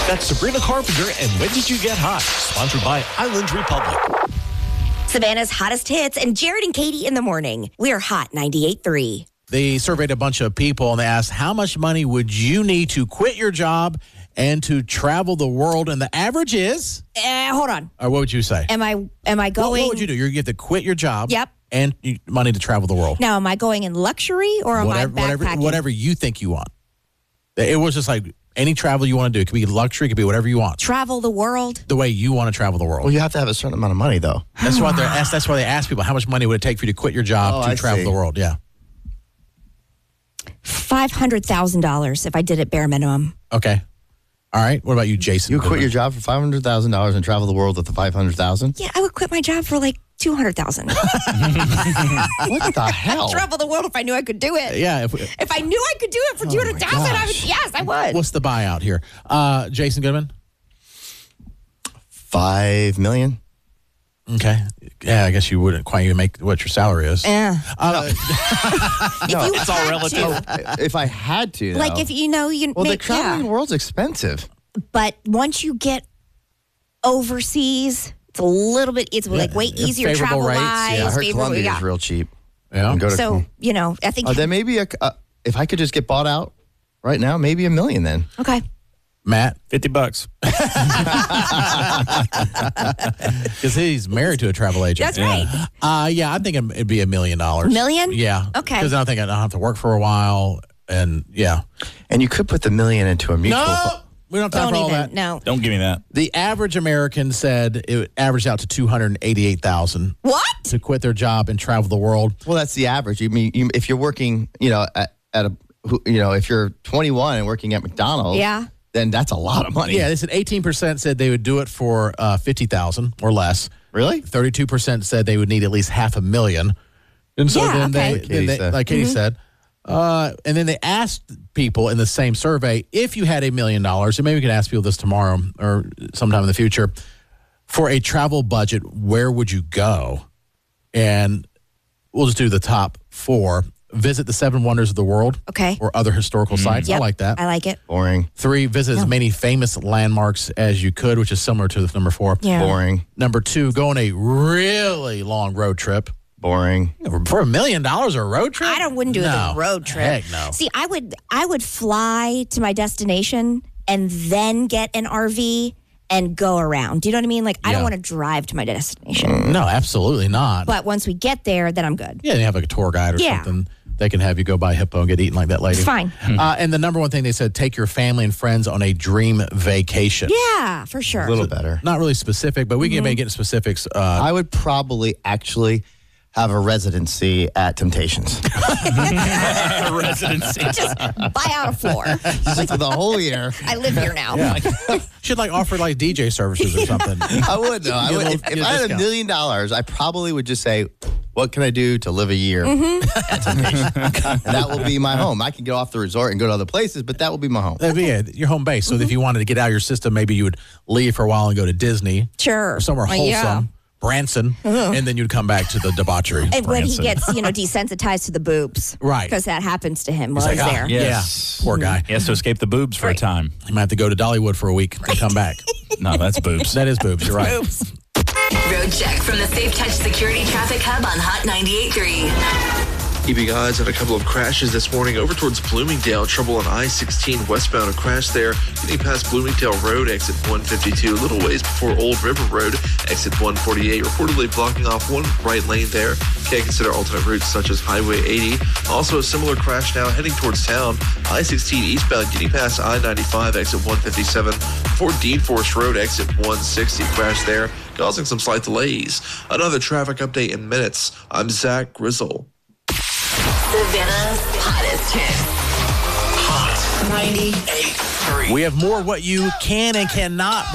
That's Sabrina Carpenter and When Did You Get Hot? Sponsored by Island Republic. Savannah's hottest hits and Jared and Katie in the morning. We're Hot 98.3. They surveyed a bunch of people and they asked, how much money would you need to quit your job and to travel the world? And the average is? Hold on. Or what would you say? Am I going? What would you do? You get to quit your job. Yep. And money to travel the world. Now, am I going in luxury or am I backpacking? Whatever you think you want. It was just like any travel you want to do. It could be luxury. It could be whatever you want. Travel the world? The way you want to travel the world. Well, you have to have a certain amount of money, though. That's what they're asked. That's why they ask people, how much money would it take for you to quit your job to travel the world? Yeah. $500,000 if I did it bare minimum. Okay. All right. What about you, Jason? You quit your job for $500,000 and travel the world with the $500,000? Yeah, I would quit my job for like $200,000. What the hell? Travel the world if I knew I could do it. Yeah. If I knew I could do it for $200,000, I would. Yes, I would. What's the buyout here? Jason Goodman? $5 million. Okay. Yeah, I guess you wouldn't quite even make what your salary is. Yeah. It's all relative. If I had to, though. Like if you Well, the traveling world's expensive. But once you get overseas, it's a little bit. It's like way easier favorable travel rates. wise. Yeah, I heard Colombia is real cheap. Yeah. So I think. Then maybe if I could just get bought out right now, maybe $1 million then. Okay. Matt? $50. Because he's married to a travel agent. That's right. Yeah, I think it'd be $1 million. $1 million? Yeah. Okay. Because I think I don't have to work for a while. And yeah. And you could put the $1 million into a mutual fund. We don't have time for all that. No. Don't give me that. The average American said it averaged out to $288,000 What? to quit their job and travel the world. Well, that's the average. If you're working, at if you're 21 and working at McDonald's, then that's a lot of money. Yeah, they said 18% said they would do it for $50,000 or less. Really? 32% said they would need at least $500,000. And so then they, like Katie said, and then they asked people in the same survey, if you had $1 million, and maybe we can ask people this tomorrow or sometime in the future, for a travel budget, where would you go? And we'll just do the top 4. Visit the 7 wonders of the world. Okay. Or other historical sites. Yep. I like that. I like it. Boring. 3, visit as many famous landmarks as you could, which is similar to the number 4. Yeah. Boring. Number 2, go on a really long road trip. Boring. For $1 million a road trip? I wouldn't do No. the road trip. Heck no. See, I would fly to my destination and then get an RV and go around. Do you know what I mean? Like, I don't want to drive to my destination. No, absolutely not. But once we get there, then I'm good. Yeah, they have like a tour guide or something. They can have you go buy hippo and get eaten like that lady. It's fine. And the number one thing they said, take your family and friends on a dream vacation. Yeah, for sure. A little better. Not really specific, but we can maybe get into specifics. I would probably actually have a residency at Temptations. Residency. Just buy out a floor. Just for the whole year. I live here now. Should like offer like DJ services or something. I would, though. I would. If I had $1 million, I probably would just say, what can I do to live a year at Temptations? And that will be my home. I can get off the resort and go to other places, but that will be my home. That'd be it, your home base. So if you wanted to get out of your system, maybe you would leave for a while and go to Disney. Sure. Or somewhere wholesome. Yeah. Branson, and then you'd come back to the debauchery. And when he gets, desensitized to the boobs. Right. Because that happens to him while he's like, there. Yes. Yeah, poor guy. He has to escape the boobs for a time. He might have to go to Dollywood for a week and come back. No, that's boobs. That is boobs, you're right. Boobs. Road check from the Safe Touch Security Traffic Hub on Hot 98.3. Keeping eyes on a couple of crashes this morning over towards Bloomingdale. Trouble on I-16 westbound. A crash there getting past Bloomingdale Road, exit 152. A little ways before Old River Road, exit 148. Reportedly blocking off one right lane there. Can't consider alternate routes such as Highway 80. Also a similar crash now heading towards town. I-16 eastbound getting past I-95, exit 157. Before Dean Forest Road, exit 160. Crash there, causing some slight delays. Another traffic update in minutes. I'm Zach Grizzle. Savannah's hottest hits. Hot 98.3. We have more what you can and cannot